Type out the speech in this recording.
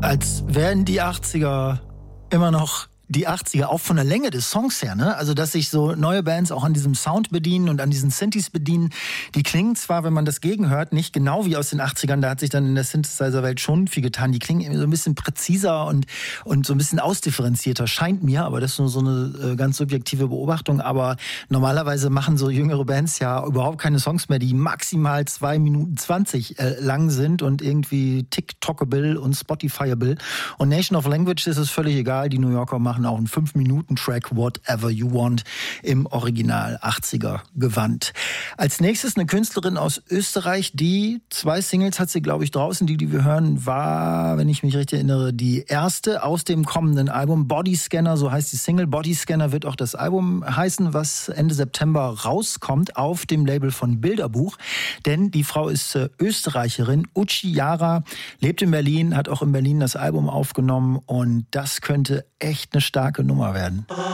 Als wären die 80er immer noch die 80er, auch von der Länge des Songs her, ne? Also, dass sich so neue Bands auch an diesem Sound bedienen und an diesen Synthes bedienen. Die klingen zwar, wenn man das gegenhört, nicht genau wie aus den 80ern, da hat sich dann in der Synthesizer-Welt schon viel getan. Die klingen irgendwie so ein bisschen präziser und so ein bisschen ausdifferenzierter, scheint mir, aber das ist nur so eine ganz subjektive Beobachtung. Aber normalerweise machen so jüngere Bands ja überhaupt keine Songs mehr, die maximal 2 Minuten 20 lang sind und irgendwie TikTokable und Spotifyable. Und Nation of Language ist es völlig egal, die New Yorker machen auch einen 5-Minuten-Track Whatever You Want im Original 80er-Gewand. Als nächstes eine Künstlerin aus Österreich, die 2 Singles hat sie, glaube ich, draußen. Die wir hören, war, wenn ich mich richtig erinnere, die erste aus dem kommenden Album Bodyscanner, so heißt die Single. Bodyscanner wird auch das Album heißen, was Ende September rauskommt auf dem Label von Bilderbuch. Denn die Frau ist Österreicherin, Uchi Jara, lebt in Berlin, hat auch in Berlin das Album aufgenommen und das könnte echt eine starke Nummer werden.